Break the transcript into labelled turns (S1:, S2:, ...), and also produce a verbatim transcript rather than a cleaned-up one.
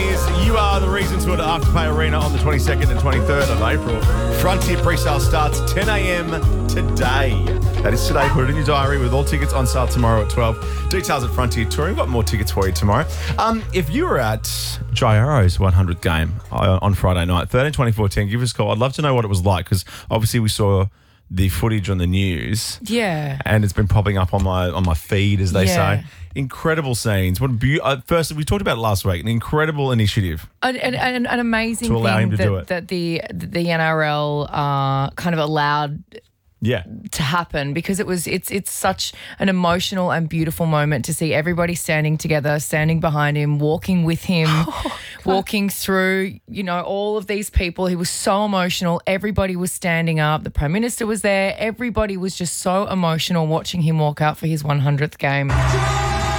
S1: is You Are the Reason Tour to Afterpay Arena on the twenty-second and twenty-third of April. Frontier pre-sale starts ten a.m. today. That is today. Put it in your diary with all tickets on sale tomorrow at twelve. Details at Frontier Touring. We've got more tickets for you tomorrow. Um, if you were at Jairo's one hundredth game uh, on Friday night, thirteen twenty-four ten, give us a call. I'd love to know what it was like because obviously we saw the footage on the news.
S2: Yeah.
S1: And it's been popping up on my on my feed, as they
S2: Yeah.
S1: say. Incredible scenes. What a be- uh, first, we talked about it last week. An incredible initiative.
S2: An, an, an, an amazing
S1: To allow
S2: thing
S1: him to
S2: that,
S1: do it.
S2: that the the N R L uh, kind of allowed
S1: Yeah.
S2: to happen because it was it's it's such an emotional and beautiful moment to see everybody standing together, standing behind him, walking with him,
S1: Oh,
S2: walking through, you know, all of these people. He was so emotional. Everybody was standing up. The Prime Minister was there. Everybody was just so emotional watching him walk out for his one hundredth game.